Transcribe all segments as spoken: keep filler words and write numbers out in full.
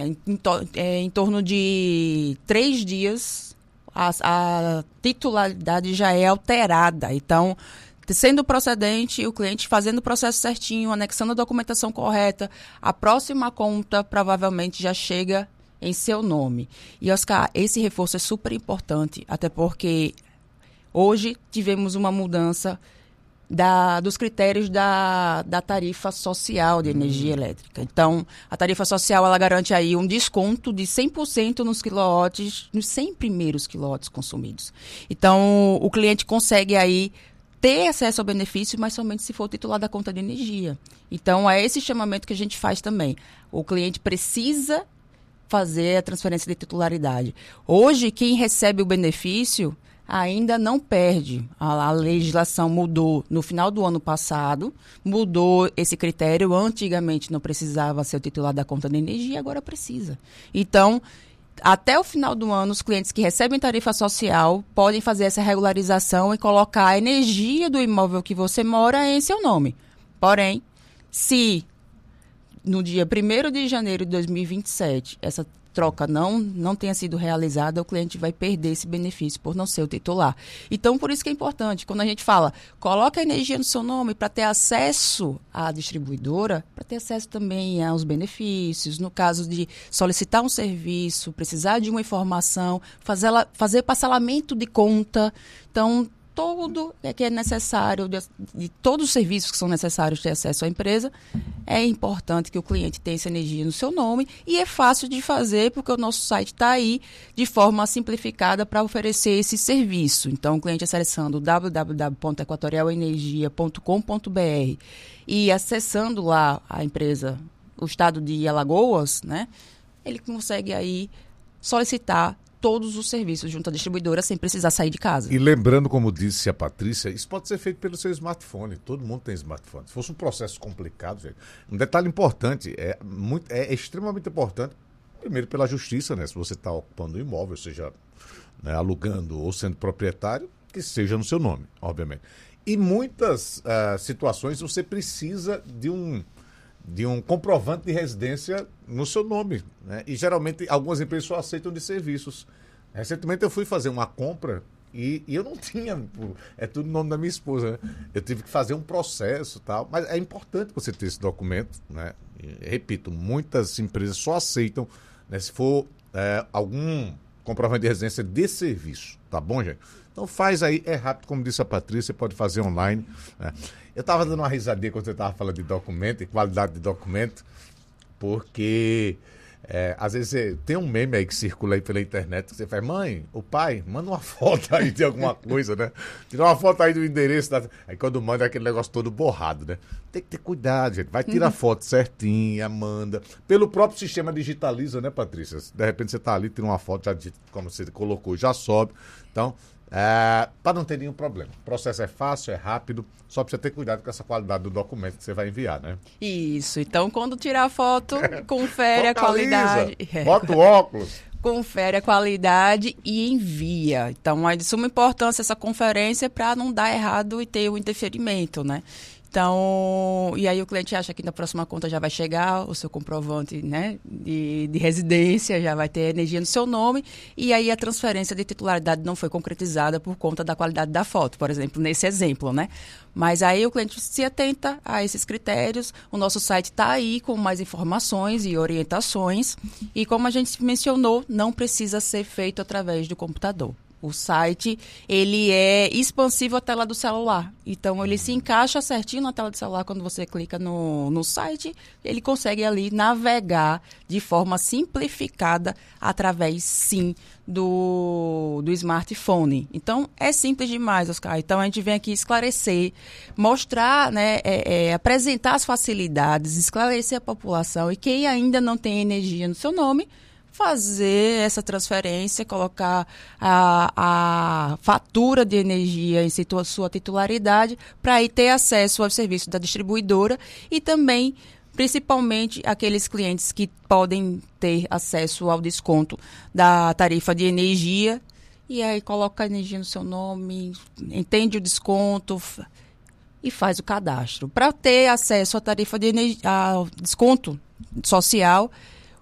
em, em, to, é, em torno de três dias, a, a titularidade já é alterada. Então, sendo procedente, o cliente fazendo o processo certinho, anexando a documentação correta, a próxima conta provavelmente já chega em seu nome. E, Oscar, esse reforço é super importante, até porque hoje tivemos uma mudança Da, dos critérios da, da tarifa social de energia hum. elétrica. Então, a tarifa social, ela garante aí um desconto de cem por cento nos quilowatts, nos cem primeiros quilowatts consumidos. Então, o cliente consegue aí ter acesso ao benefício, mas somente se for titular da conta de energia. Então, é esse chamamento que a gente faz também. O cliente precisa fazer a transferência de titularidade. Hoje, quem recebe o benefício ainda não perde. A, a legislação mudou no final do ano passado, mudou esse critério. Antigamente não precisava ser o titular da conta de energia, agora precisa. Então, até o final do ano, os clientes que recebem tarifa social podem fazer essa regularização e colocar a energia do imóvel que você mora em seu nome. Porém, se no dia primeiro de janeiro de dois mil e vinte e sete essa troca não, não tenha sido realizada, o cliente vai perder esse benefício por não ser o titular. Então, por isso que é importante, quando a gente fala, coloca a energia no seu nome para ter acesso à distribuidora, para ter acesso também aos benefícios, no caso de solicitar um serviço, precisar de uma informação, fazer, ela, fazer parcelamento de conta. Então, tudo que é necessário, de, de todos os serviços que são necessários ter acesso à empresa, é importante que o cliente tenha essa energia no seu nome e é fácil de fazer porque o nosso site está aí de forma simplificada para oferecer esse serviço. Então, o cliente acessando w w w ponto equatorial energia ponto com ponto b r e acessando lá a empresa, o estado de Alagoas, né, ele consegue aí solicitar todos os serviços junto à distribuidora sem precisar sair de casa. E lembrando, como disse a Patrícia, isso pode ser feito pelo seu smartphone. Todo mundo tem smartphone. Se fosse um processo complicado, gente, um detalhe importante, é, muito, é extremamente importante, primeiro pela justiça, né? Se você está ocupando um imóvel, seja, né, alugando ou sendo proprietário, que seja no seu nome, obviamente. E muitas uh, situações você precisa de um... de um comprovante de residência no seu nome, né? E geralmente algumas empresas só aceitam de serviços. Recentemente eu fui fazer uma compra e, e eu não tinha, é tudo no nome da minha esposa, né? Eu tive que fazer um processo e tal, mas é importante você ter esse documento, né? E, repito, muitas empresas só aceitam, né, se for é, algum comprovante de residência de serviço, tá bom, gente? Então faz aí, é rápido, como disse a Patrícia, você pode fazer online, né? Eu estava dando uma risadinha quando você estava falando de documento e qualidade de documento, porque é, às vezes você, tem um meme aí que circula aí pela internet que você faz, mãe, o pai, manda uma foto aí de alguma coisa, né? Tira uma foto aí do endereço, da... aí quando manda é aquele negócio todo borrado, né? Tem que ter cuidado, gente. Vai tirar a foto certinha, manda. Pelo próprio sistema digitaliza, né, Patrícia? De repente você está ali, tira uma foto, já como você colocou, já sobe. Então, É, para não ter nenhum problema. O processo é fácil, é rápido, só precisa ter cuidado com essa qualidade do documento que você vai enviar, né? Isso, então quando tirar a foto, confere a qualidade. Bota o óculos. Confere a qualidade e envia. Então, é de suma importância essa conferência para não dar errado e ter o interferimento, né? Então, e aí o cliente acha que na próxima conta já vai chegar o seu comprovante, né, de, de residência, já vai ter energia no seu nome, e aí a transferência de titularidade não foi concretizada por conta da qualidade da foto, por exemplo, nesse exemplo, né? Mas aí o cliente se atenta a esses critérios, o nosso site está aí com mais informações e orientações, e como a gente mencionou, não precisa ser feito através do computador. O site, ele é expansivo à tela do celular. Então, ele se encaixa certinho na tela do celular. Quando você clica no, no site, ele consegue ali navegar de forma simplificada através, sim, do, do smartphone. Então, é simples demais, Oscar. Então, a gente vem aqui esclarecer, mostrar, né, é, é, apresentar as facilidades, esclarecer a população. E quem ainda não tem energia no seu nome, fazer essa transferência, colocar a, a fatura de energia em situa- sua titularidade para aí ter acesso ao serviço da distribuidora e também, principalmente, aqueles clientes que podem ter acesso ao desconto da tarifa de energia e aí coloca a energia no seu nome, entende o desconto f- e faz o cadastro. Para ter acesso à tarifa de energia, ao desconto social,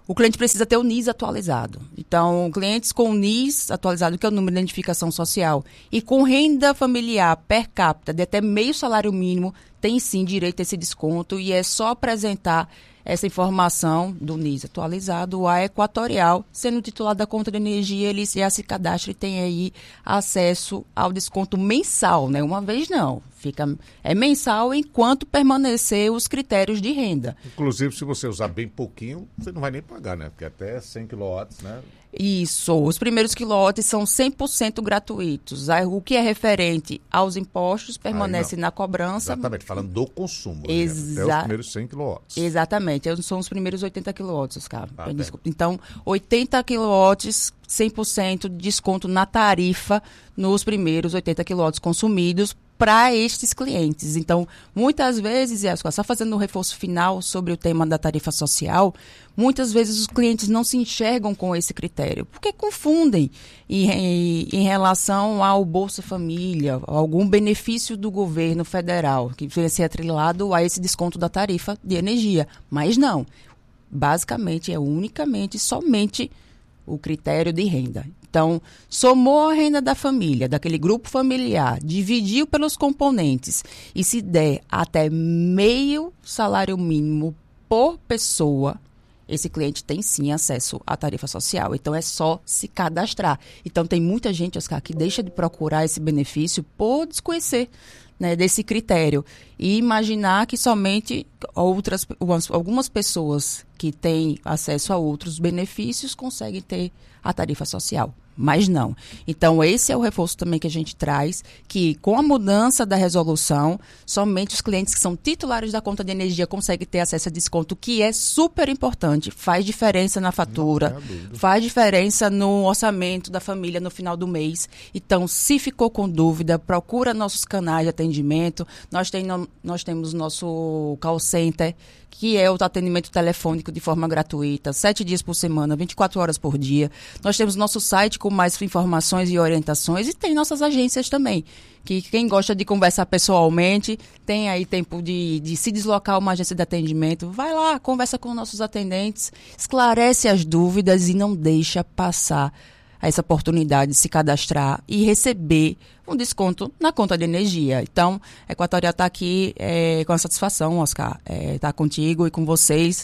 o cliente precisa ter o N I S atualizado. Então, clientes com o N I S atualizado, que é o número de identificação social, e com renda familiar per capita de até meio salário mínimo, tem sim direito a esse desconto e é só apresentar essa informação do N I S atualizado à Equatorial, sendo titular da conta de energia, ele já se cadastra e tem aí acesso ao desconto mensal, né? Uma vez não, fica, é mensal enquanto permanecer os critérios de renda. Inclusive, se você usar bem pouquinho, você não vai nem pagar, né? Porque até cem quilowatts, né? Isso, os primeiros quilowatts são cem por cento gratuitos. Aí, o que é referente aos impostos permanece na cobrança. Exatamente, falando do consumo. Exa- Até os primeiros cem quilowatts. Exatamente, são os primeiros oitenta quilowatts, Oscar. Ah, Desculpa. Então, oitenta quilowatts, cem por cento de desconto na tarifa nos primeiros oitenta quilowatts consumidos para estes clientes. Então, muitas vezes, Oscar, só fazendo um reforço final sobre o tema da tarifa social, muitas vezes os clientes não se enxergam com esse critério, porque confundem em, em, em relação ao Bolsa Família, algum benefício do governo federal, que vai ser atrelado a esse desconto da tarifa de energia. Mas não, basicamente é unicamente, somente o critério de renda. Então, somou a renda da família, daquele grupo familiar, dividiu pelos componentes e se der até meio salário mínimo por pessoa, esse cliente tem sim acesso à tarifa social. Então, é só se cadastrar. Então, tem muita gente, Oscar, que deixa de procurar esse benefício por desconhecer, né, desse critério e imaginar que somente outras, algumas pessoas que têm acesso a outros benefícios conseguem ter a tarifa social. Mas não. Então, esse é o reforço também que a gente traz, que com a mudança da resolução, somente os clientes que são titulares da conta de energia conseguem ter acesso a desconto, que é super importante, faz diferença na fatura, faz diferença no orçamento da família no final do mês. Então, se ficou com dúvida, procura nossos canais de atendimento. Nós, tem, nós temos nosso call center, que é o atendimento telefônico de forma gratuita, sete dias por semana, vinte e quatro horas por dia. Nós temos nosso site com mais informações e orientações e tem nossas agências também, que quem gosta de conversar pessoalmente, tem aí tempo de, de se deslocar a uma agência de atendimento, vai lá, conversa com nossos atendentes, esclarece as dúvidas e não deixa passar essa oportunidade de se cadastrar e receber um desconto na conta de energia. Então, a Equatorial está aqui é, com a satisfação, Oscar, está é, contigo e com vocês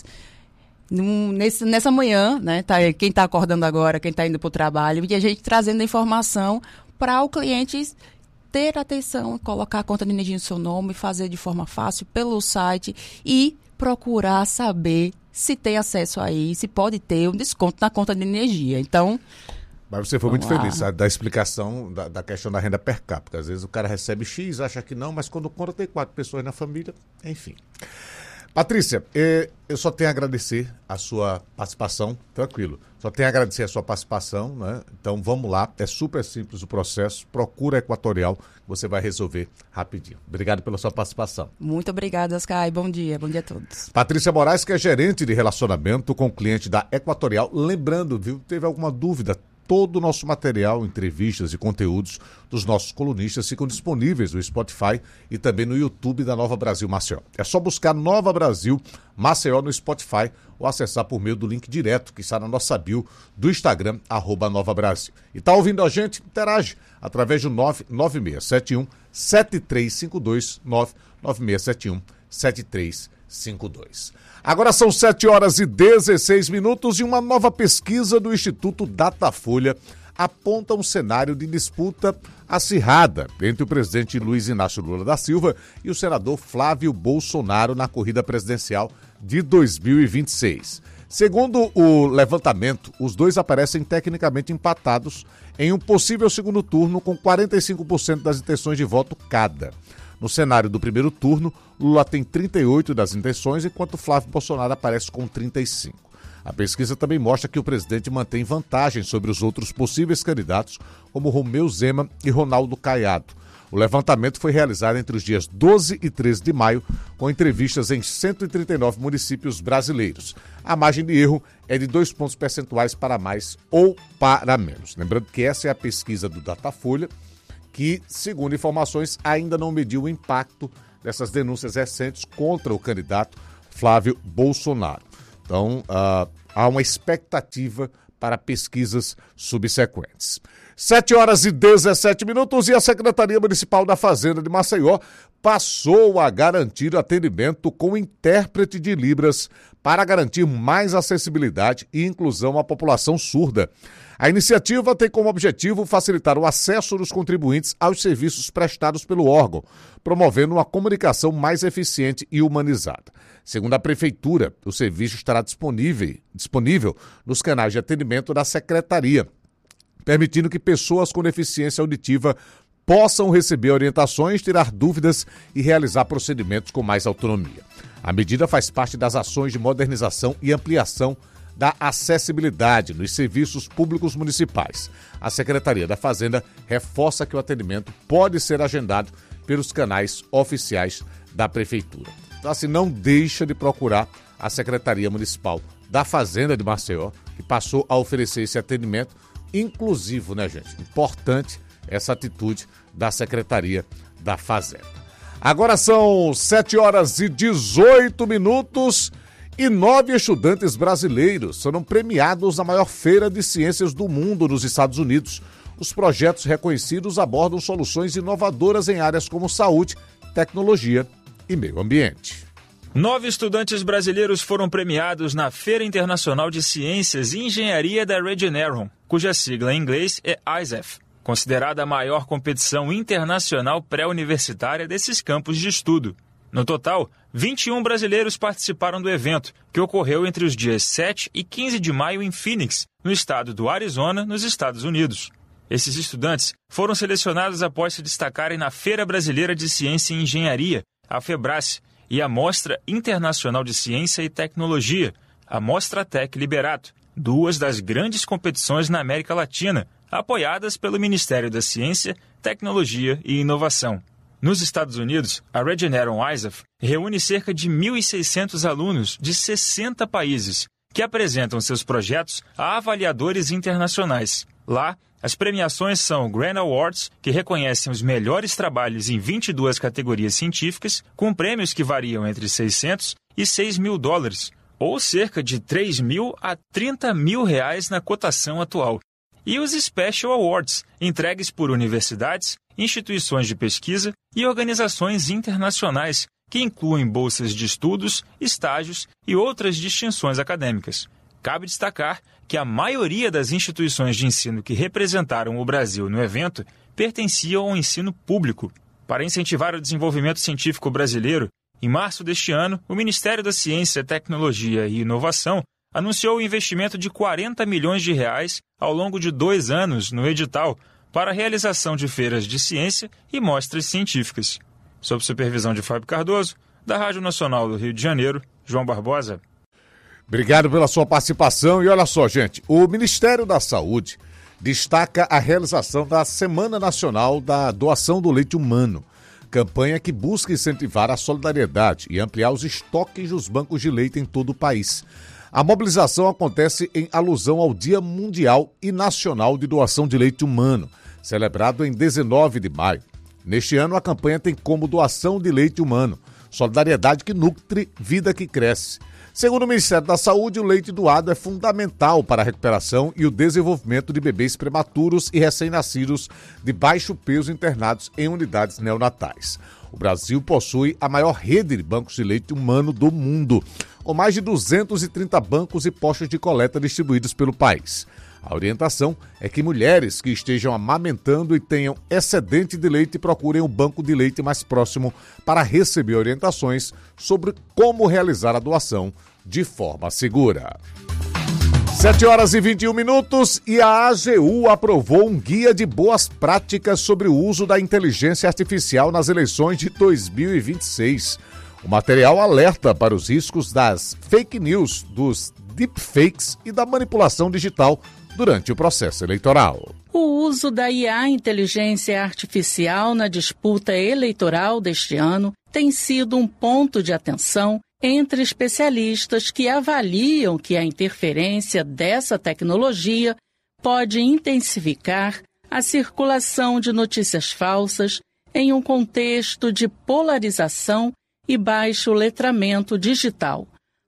num, nesse, nessa manhã, né? Tá, quem está acordando agora, quem está indo para o trabalho, e a gente trazendo a informação para o cliente ter atenção, colocar a conta de energia no seu nome, fazer de forma fácil pelo site e procurar saber se tem acesso aí, se pode ter um desconto na conta de energia. Então, mas você foi Vamos muito lá. feliz, sabe, da explicação da, da questão da renda per capita. Às vezes o cara recebe X, acha que não, mas quando conta tem quatro pessoas na família, enfim. Patrícia, eh, eu só tenho a agradecer a sua participação, tranquilo, só tenho a agradecer a sua participação, né? Então vamos lá, é super simples o processo, procura a Equatorial, você vai resolver rapidinho. Obrigado pela sua participação. muito obrigada, Oscar, e bom dia, bom dia a todos. Patrícia Moraes, que é gerente de relacionamento com o cliente da Equatorial, lembrando, viu, teve alguma dúvida, todo o nosso material, entrevistas e conteúdos dos nossos colunistas ficam disponíveis no Spotify e também no YouTube da Nova Brasil Maceió. É só buscar Nova Brasil Maceió no Spotify ou acessar por meio do link direto que está na nossa bio do Instagram, arroba Nova Brasil. E tá ouvindo a gente? Interage através do nove nove seis sete um sete três cinco dois, nove nove seis sete um sete três cinco dois. Agora são sete horas e dezesseis minutos e uma nova pesquisa do Instituto Datafolha aponta um cenário de disputa acirrada entre o presidente Luiz Inácio Lula da Silva e o senador Flávio Bolsonaro na corrida presidencial de dois mil e vinte e seis. Segundo o levantamento, os dois aparecem tecnicamente empatados em um possível segundo turno com quarenta e cinco por cento das intenções de voto cada. No cenário do primeiro turno, Lula tem trinta e oito das intenções, enquanto Flávio Bolsonaro aparece com trinta e cinco. A pesquisa também mostra que o presidente mantém vantagem sobre os outros possíveis candidatos, como Romeu Zema e Ronaldo Caiado. O levantamento foi realizado entre os dias doze e treze de maio, com entrevistas em cento e trinta e nove municípios brasileiros. A margem de erro é de dois pontos percentuais para mais ou para menos. Lembrando que essa é a pesquisa do Datafolha, que, segundo informações, ainda não mediu o impacto dessas denúncias recentes contra o candidato Flávio Bolsonaro. Então, uh, há uma expectativa para pesquisas subsequentes. sete horas e dezessete minutos e a Secretaria Municipal da Fazenda de Maceió passou a garantir atendimento com intérprete de Libras para garantir mais acessibilidade e inclusão à população surda. A iniciativa tem como objetivo facilitar o acesso dos contribuintes aos serviços prestados pelo órgão, promovendo uma comunicação mais eficiente e humanizada. Segundo a Prefeitura, o serviço estará disponível, disponível nos canais de atendimento da Secretaria, permitindo que pessoas com deficiência auditiva possam receber orientações, tirar dúvidas e realizar procedimentos com mais autonomia. A medida faz parte das ações de modernização e ampliação da acessibilidade nos serviços públicos municipais. A Secretaria da Fazenda reforça que o atendimento pode ser agendado pelos canais oficiais da Prefeitura. Então, assim, não deixa de procurar a Secretaria Municipal da Fazenda de Maceió, que passou a oferecer esse atendimento inclusivo, né, gente? Importante essa atitude da Secretaria da Fazenda. Agora são sete horas e dezoito minutos e nove estudantes brasileiros foram premiados na maior feira de ciências do mundo nos Estados Unidos. Os projetos reconhecidos abordam soluções inovadoras em áreas como saúde, tecnologia e meio ambiente. Nove estudantes brasileiros foram premiados na Feira Internacional de Ciências e Engenharia da Regeneron, cuja sigla em inglês é I S E F, considerada a maior competição internacional pré-universitária desses campos de estudo. No total, vinte e um brasileiros participaram do evento, que ocorreu entre os dias sete e quinze de maio em Phoenix, no estado do Arizona, nos Estados Unidos. Esses estudantes foram selecionados após se destacarem na Feira Brasileira de Ciência e Engenharia, a FEBRACE, e a Mostra Internacional de Ciência e Tecnologia, a Mostratec Liberato, duas das grandes competições na América Latina, apoiadas pelo Ministério da Ciência, Tecnologia e Inovação. Nos Estados Unidos, a Regeneron I S E F reúne cerca de mil e seiscentos alunos de sessenta países, que apresentam seus projetos a avaliadores internacionais. Lá, as premiações são o Grand Awards, que reconhecem os melhores trabalhos em vinte e duas categorias científicas, com prêmios que variam entre seiscentos e seis mil dólares, ou cerca de três mil a trinta mil reais na cotação atual. E os Special Awards, entregues por universidades, instituições de pesquisa e organizações internacionais, que incluem bolsas de estudos, estágios e outras distinções acadêmicas. Cabe destacar que a maioria das instituições de ensino que representaram o Brasil no evento pertenciam ao ensino público. Para incentivar o desenvolvimento científico brasileiro, em março deste ano, o Ministério da Ciência, Tecnologia e Inovação anunciou o investimento de quarenta milhões de reais ao longo de dois anos no edital para a realização de feiras de ciência e mostras científicas. Sob supervisão de Fábio Cardoso, da Rádio Nacional do Rio de Janeiro, João Barbosa. Obrigado pela sua participação e olha só, gente, o Ministério da Saúde destaca a realização da Semana Nacional da Doação do Leite Humano, campanha que busca incentivar a solidariedade e ampliar os estoques dos bancos de leite em todo o país. A mobilização acontece em alusão ao Dia Mundial e Nacional de Doação de Leite Humano, celebrado em dezenove de maio. Neste ano, a campanha tem como doação de leite humano, solidariedade que nutre, vida que cresce. Segundo o Ministério da Saúde, o leite doado é fundamental para a recuperação e o desenvolvimento de bebês prematuros e recém-nascidos de baixo peso internados em unidades neonatais. O Brasil possui a maior rede de bancos de leite humano do mundo, com mais de duzentos e trinta bancos e postos de coleta distribuídos pelo país. A orientação é que mulheres que estejam amamentando e tenham excedente de leite procurem o banco de leite mais próximo para receber orientações sobre como realizar a doação de forma segura. sete horas e vinte e um minutos e a A G U aprovou um guia de boas práticas sobre o uso da inteligência artificial nas eleições de dois mil e vinte e seis. O material alerta para os riscos das fake news, dos deepfakes e da manipulação digital durante o processo eleitoral. O uso da I A, inteligência artificial, na disputa eleitoral deste ano tem sido um ponto de atenção entre especialistas que avaliam que a interferência dessa tecnologia pode intensificar a circulação de notícias falsas em um contexto de polarização e baixo letramento digital.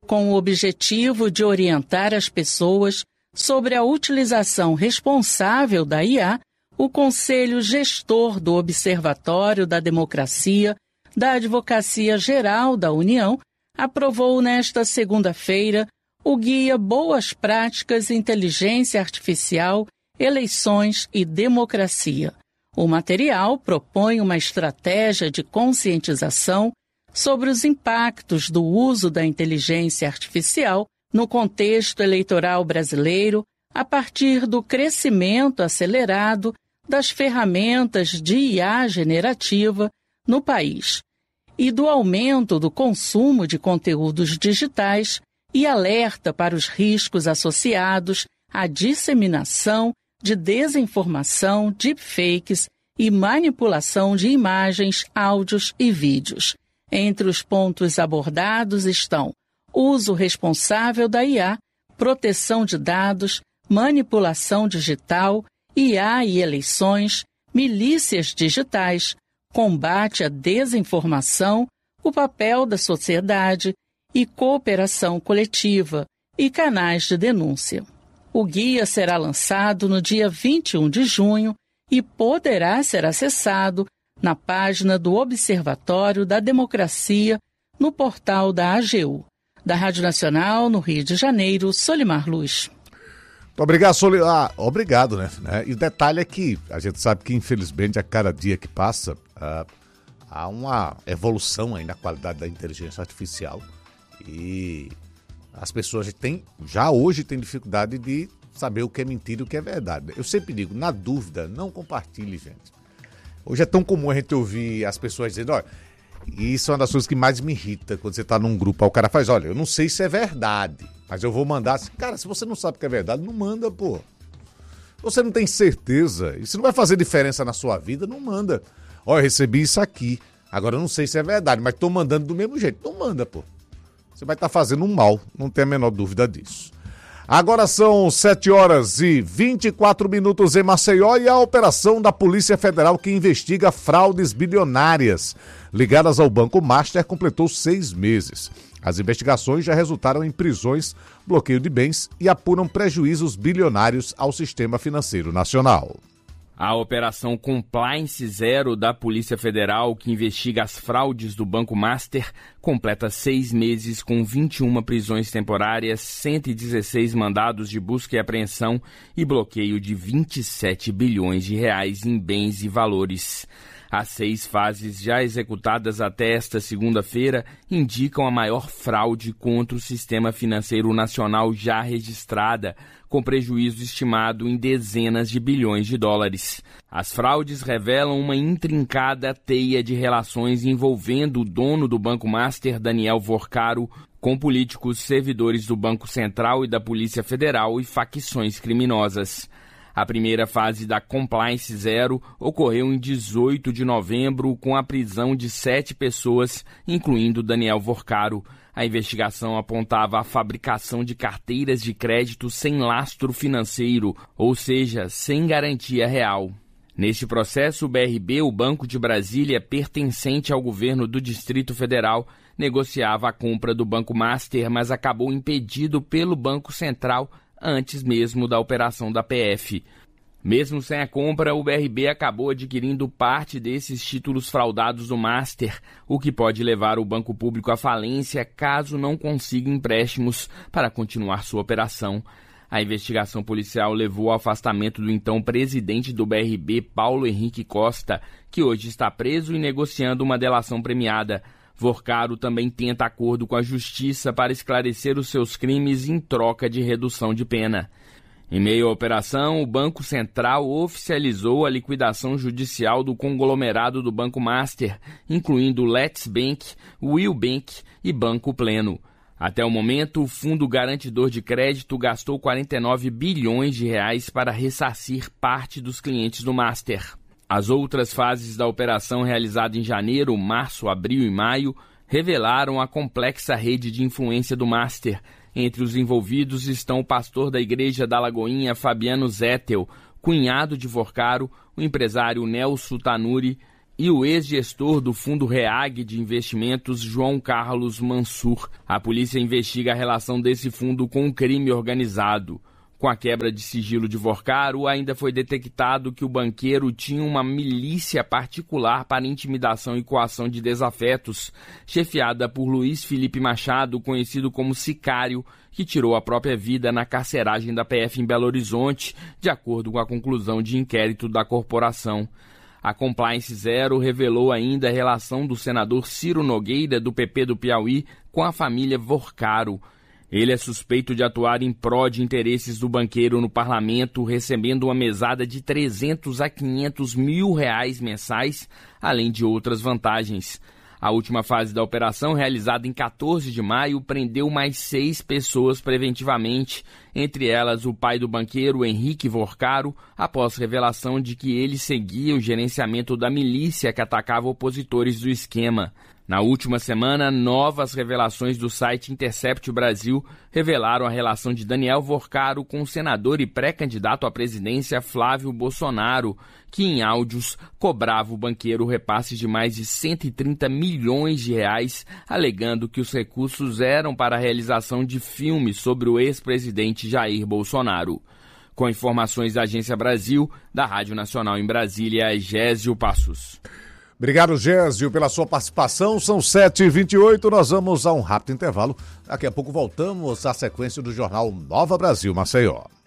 Com o objetivo de orientar as pessoas sobre a utilização responsável da I A, o Conselho Gestor do Observatório da Democracia da Advocacia Geral da União aprovou nesta segunda-feira o Guia Boas Práticas Inteligência Artificial, Eleições e Democracia. O material propõe uma estratégia de conscientização sobre os impactos do uso da inteligência artificial no contexto eleitoral brasileiro a partir do crescimento acelerado das ferramentas de I A generativa no país e do aumento do consumo de conteúdos digitais e alerta para os riscos associados à disseminação de desinformação, deepfakes e manipulação de imagens, áudios e vídeos. Entre os pontos abordados estão uso responsável da I A, proteção de dados, manipulação digital, I A e eleições, milícias digitais, combate à desinformação, o papel da sociedade e cooperação coletiva e canais de denúncia. O guia será lançado no dia vinte e um de junho e poderá ser acessado na página do Observatório da Democracia no portal da A G U. Da Rádio Nacional, no Rio de Janeiro, Solimar Luz. Muito obrigado, Solimar. Ah, obrigado, né? E o detalhe é que a gente sabe que, infelizmente, a cada dia que passa, ah, há uma evolução aí na qualidade da inteligência artificial e as pessoas têm, já hoje têm dificuldade de saber o que é mentira e o que é verdade. Eu sempre digo, na dúvida, não compartilhe, gente. Hoje é tão comum a gente ouvir as pessoas dizendo, olha, e isso é uma das coisas que mais me irrita quando você está num grupo. Aí o cara faz, olha, eu não sei se é verdade, mas eu vou mandar assim. Cara, se você não sabe que é verdade, não manda, pô. Você não tem certeza, isso não vai fazer diferença na sua vida, não manda. Olha, eu recebi isso aqui, agora eu não sei se é verdade, mas estou mandando do mesmo jeito. Não manda, pô. Você vai estar fazendo um mal, não tem a menor dúvida disso. Agora são sete horas e vinte e quatro minutos em Maceió e a operação da Polícia Federal que investiga fraudes bilionárias ligadas ao Banco Master completou seis meses. As investigações já resultaram em prisões, bloqueio de bens e apuram prejuízos bilionários ao sistema financeiro nacional. A Operação Compliance Zero da Polícia Federal, que investiga as fraudes do Banco Master, completa seis meses com vinte e uma prisões temporárias, cento e dezesseis mandados de busca e apreensão e bloqueio de vinte e sete bilhões de reais em bens e valores. As seis fases já executadas até esta segunda-feira indicam a maior fraude contra o sistema financeiro nacional já registrada, com prejuízo estimado em dezenas de bilhões de dólares. As fraudes revelam uma intrincada teia de relações envolvendo o dono do Banco Master, Daniel Vorcaro, com políticos, servidores do Banco Central e da Polícia Federal e facções criminosas. A primeira fase da Compliance Zero ocorreu em dezoito de novembro com a prisão de sete pessoas, incluindo Daniel Vorcaro. A investigação apontava a fabricação de carteiras de crédito sem lastro financeiro, ou seja, sem garantia real. Neste processo, o B R B, o Banco de Brasília, pertencente ao governo do Distrito Federal, negociava a compra do Banco Master, mas acabou impedido pelo Banco Central antes mesmo da operação da P F. Mesmo sem a compra, o B R B acabou adquirindo parte desses títulos fraudados do Master, o que pode levar o banco público à falência caso não consiga empréstimos para continuar sua operação. A investigação policial levou ao afastamento do então presidente do B R B, Paulo Henrique Costa, que hoje está preso e negociando uma delação premiada. Vorcaro também tenta acordo com a Justiça para esclarecer os seus crimes em troca de redução de pena. Em meio à operação, o Banco Central oficializou a liquidação judicial do conglomerado do Banco Master, incluindo Let's Bank, Will Bank e Banco Pleno. Até o momento, o Fundo Garantidor de Crédito gastou quarenta e nove bilhões de reais para ressarcir parte dos clientes do Master. As outras fases da operação realizada em janeiro, março, abril e maio revelaram a complexa rede de influência do Master. Entre os envolvidos estão o pastor da Igreja da Lagoinha, Fabiano Zettel, cunhado de Vorcaro, o empresário Nelson Tanuri e o ex-gestor do Fundo REAG de Investimentos, João Carlos Mansur. A polícia investiga a relação desse fundo com o crime organizado. Com a quebra de sigilo de Vorcaro, ainda foi detectado que o banqueiro tinha uma milícia particular para intimidação e coação de desafetos, chefiada por Luiz Felipe Machado, conhecido como Sicário, que tirou a própria vida na carceragem da P F em Belo Horizonte, de acordo com a conclusão de inquérito da corporação. A Compliance Zero revelou ainda a relação do senador Ciro Nogueira, do P P do Piauí, com a família Vorcaro. Ele é suspeito de atuar em pró de interesses do banqueiro no parlamento, recebendo uma mesada de trezentos a quinhentos mil reais mensais, além de outras vantagens. A última fase da operação, realizada em quatorze de maio, prendeu mais seis pessoas preventivamente, entre elas o pai do banqueiro, Henrique Vorcaro, após revelação de que ele seguia o gerenciamento da milícia que atacava opositores do esquema. Na última semana, novas revelações do site Intercept Brasil revelaram a relação de Daniel Vorcaro com o senador e pré-candidato à presidência Flávio Bolsonaro, que em áudios cobrava o banqueiro repasses de mais de cento e trinta milhões de reais, alegando que os recursos eram para a realização de filmes sobre o ex-presidente Jair Bolsonaro. Com informações da Agência Brasil, da Rádio Nacional em Brasília, Gésio Passos. Obrigado, Gésio, pela sua participação. São sete e vinte e oito, nós vamos a um rápido intervalo. Daqui a pouco voltamos à sequência do Jornal Nova Brasil Maceió.